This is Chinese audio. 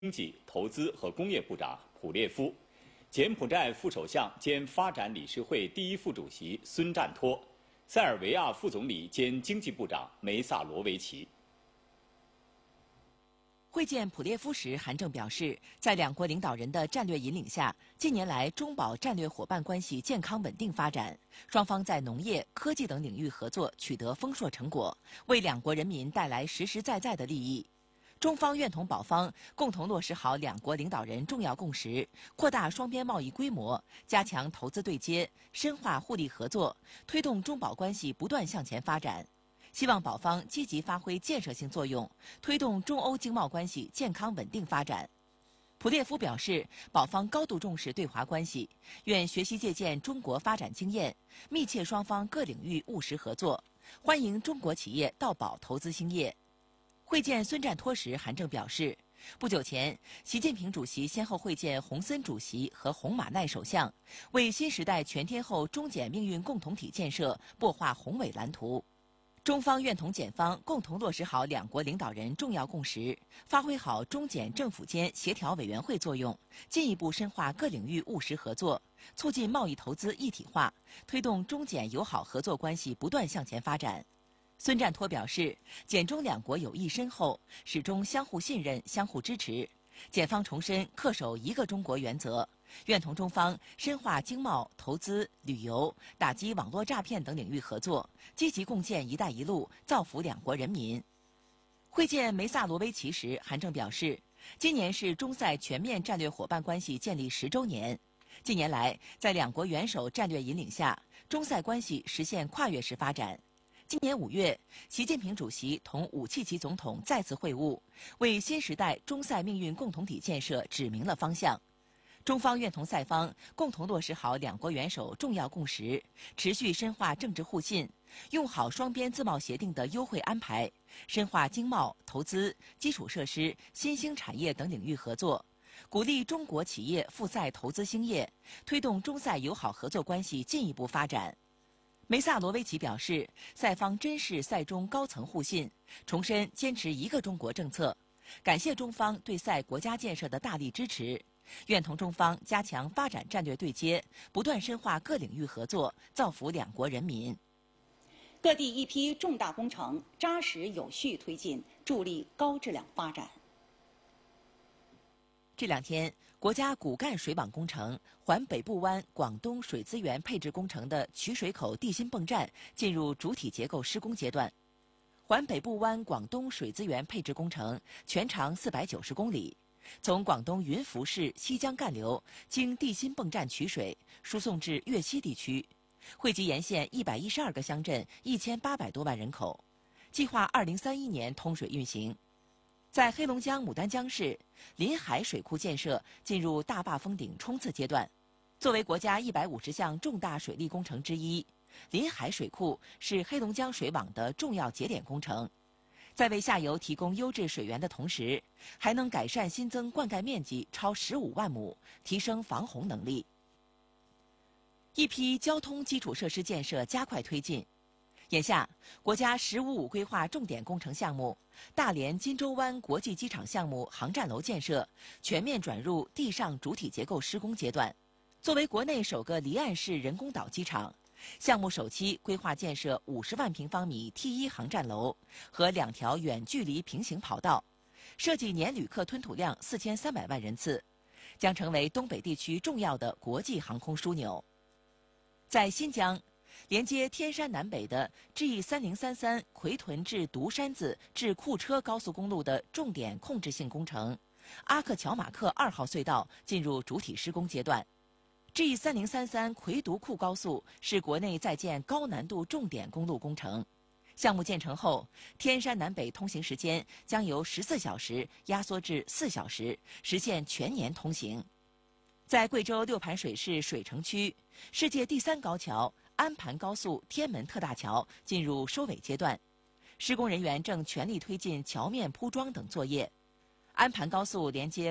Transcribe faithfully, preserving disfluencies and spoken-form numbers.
经济、投资和工业部长普列夫，柬埔寨副首相兼发展理事会第一副主席孙占托，塞尔维亚副总理兼经济部长梅萨罗维奇。 会见普列夫时，韩正表示，在两国领导人的战略引领下，近年来中保战略伙伴关系健康稳定发展，双方在农业、科技等领域合作取得丰硕成果，为两国人民带来实实在在的利益。中方愿同保方共同落实好两国领导人重要共识，扩大双边贸易规模，加强投资对接，深化互利合作，推动中保关系不断向前发展。希望保方积极发挥建设性作用，推动中欧经贸关系健康稳定发展。普列夫表示，保方高度重视对华关系，愿学习借鉴中国发展经验，密切双方各领域务实合作，欢迎中国企业到保投资兴业。会见孙占托时，韩正表示，不久前，习近平主席先后会见洪森主席和洪马奈首相，为新时代全天候中柬命运共同体建设擘画宏伟蓝图。中方愿同柬方共同落实好两国领导人重要共识，发挥好中柬政府间协调委员会作用，进一步深化各领域务实合作，促进贸易投资一体化，推动中柬友好合作关系不断向前发展。孙占托表示，柬中两国友谊深厚，始终相互信任、相互支持。柬方重申恪守一个中国原则，愿同中方深化经贸、投资、旅游、打击网络诈骗等领域合作，积极共建“一带一路”，造福两国人民。会见梅萨罗维奇时，韩正表示，今年是中塞全面战略伙伴关系建立十周年。近年来，在两国元首战略引领下，中塞关系实现跨越式发展。今年五月，习近平主席同武契奇总统再次会晤，为新时代中塞命运共同体建设指明了方向。中方愿同塞方共同落实好两国元首重要共识，持续深化政治互信，用好双边自贸协定的优惠安排，深化经贸、投资、基础设施、新兴产业等领域合作，鼓励中国企业赴塞投资兴业，推动中塞友好合作关系进一步发展。梅萨罗维奇表示，塞方珍视塞中高层互信，重申坚持一个中国政策，感谢中方对塞国家建设的大力支持，愿同中方加强发展战略对接，不断深化各领域合作，造福两国人民。 各地一批重大工程扎实有序推进，助力高质量发展。 这两天，国家骨干水网工程环北部湾广东水资源配置工程的取水口地心泵站进入主体结构施工阶段。环北部湾广东水资源配置工程全长四百九十公里，从广东云浮市西江干流经地心泵站取水，输送至粤西地区，惠及沿线一百一十二个乡镇一千八百多万人口。计划二零三一年通水运行。在黑龙江牡丹江市，临海水库建设进入大坝封顶冲刺阶段。作为国家一百五十项重大水利工程之一，临海水库是黑龙江水网的重要节点工程。在为下游提供优质水源的同时，还能改善新增灌溉面积超十五万亩，提升防洪能力。一批交通基础设施建设加快推进。眼下，国家“十五五”规划重点工程项目大连金州湾国际机场项目航站楼建设全面转入地上主体结构施工阶段。作为国内首个离岸式人工岛机场，项目首期规划建设五十万平方米 T 一航站楼和两条远距离平行跑道，设计年旅客吞吐量四千三百万人次，将成为东北地区重要的国际航空枢纽。在新疆，连接天山南北的 G 三零三三奎屯至独山子至库车高速公路的重点控制性工程阿克乔马克二号隧道进入主体施工阶段。G 三零三三奎独库高速是国内在建高难度重点公路工程。项目建成后，天山南北通行时间将由十四小时压缩至四小时，实现全年通行。在贵州六盘水市水城区，世界第三高桥安盘高速天门特大桥进入收尾阶段，施工人员正全力推进桥面铺装等作业。安盘高速连接